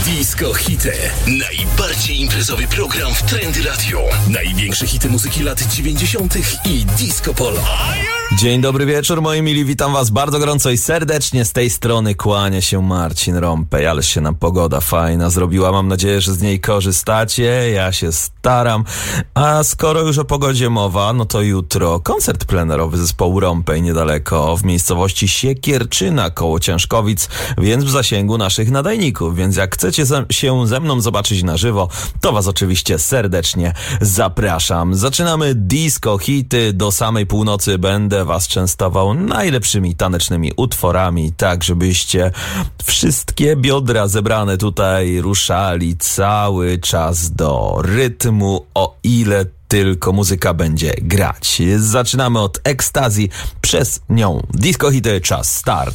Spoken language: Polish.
Disco Hity. Najbardziej imprezowy program w Trendy Radio. Największe hity muzyki lat 90. i Disco Polo. Dzień dobry wieczór, moi mili, witam was bardzo gorąco i serdecznie. Z tej strony kłania się Marcin Rąpej, ależ się nam pogoda fajna zrobiła. Mam nadzieję, że z niej korzystacie, ja się staram. A skoro już o pogodzie mowa, no to jutro koncert plenerowy zespołu Rąpej niedaleko, w miejscowości Siekierczyna koło Ciężkowic, więc w zasięgu naszych nadajników. Więc jak chcecie się ze mną zobaczyć na żywo, to was oczywiście serdecznie zapraszam. Zaczynamy Disco Hity, do samej północy będę was częstował najlepszymi tanecznymi utworami, tak żebyście wszystkie biodra zebrane tutaj ruszali cały czas do rytmu, o ile tylko muzyka będzie grać. Zaczynamy od ekstazji, przez nią Disco Hity, czas start.